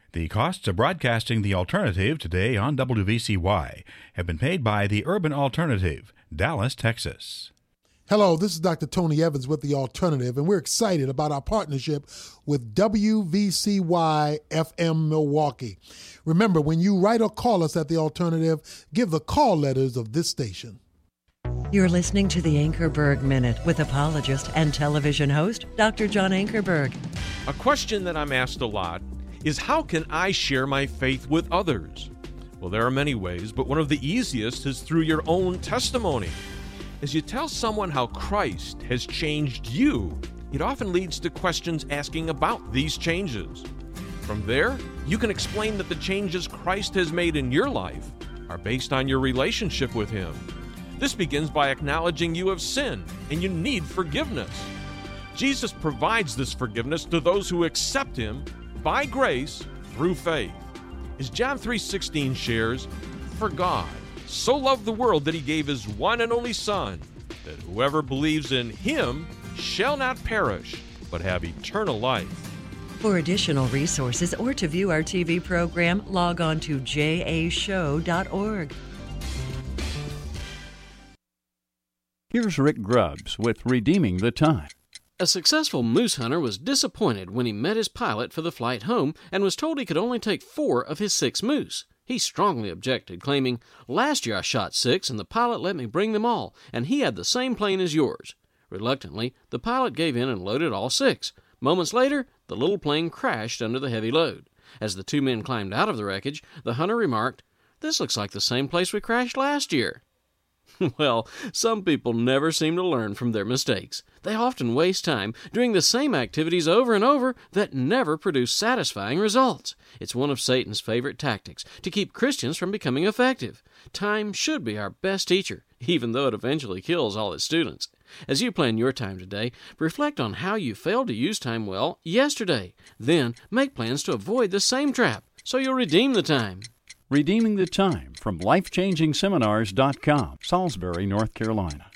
The costs of broadcasting The Alternative today on WVCY have been paid by the Urban Alternative, Dallas, Texas. Hello, this is Dr. Tony Evans with The Alternative, and we're excited about our partnership with WVCY FM Milwaukee. Remember, when you write or call us at The Alternative, give the call letters of this station. You're listening to the Ankerberg Minute with apologist and television host, Dr. John Ankerberg. A question that I'm asked a lot is, how can I share my faith with others? Well, there are many ways, but one of the easiest is through your own testimony. As you tell someone how Christ has changed you, it often leads to questions asking about these changes. From there, you can explain that the changes Christ has made in your life are based on your relationship with Him. This begins by acknowledging you have sinned and you need forgiveness. Jesus provides this forgiveness to those who accept Him by grace through faith. As John 3:16 shares, "For God so loved the world that He gave His one and only Son, that whoever believes in Him shall not perish, but have eternal life." For additional resources or to view our TV program, log on to jashow.org. Here's Rick Grubbs with Redeeming the Time. A successful moose hunter was disappointed when he met his pilot for the flight home and was told he could only take 4 of his 6 moose. He strongly objected, claiming, "Last year I shot 6 and the pilot let me bring them all, and he had the same plane as yours." Reluctantly, the pilot gave in and loaded all 6. Moments later, the little plane crashed under the heavy load. As the 2 men climbed out of the wreckage, the hunter remarked, "This looks like the same place we crashed last year." Well, some people never seem to learn from their mistakes. They often waste time doing the same activities over and over that never produce satisfying results. It's one of Satan's favorite tactics to keep Christians from becoming effective. Time should be our best teacher, even though it eventually kills all its students. As you plan your time today, reflect on how you failed to use time well yesterday. Then make plans to avoid the same trap, so you'll redeem the time. Redeeming the Time from LifechangingSeminars.com, Salisbury, North Carolina.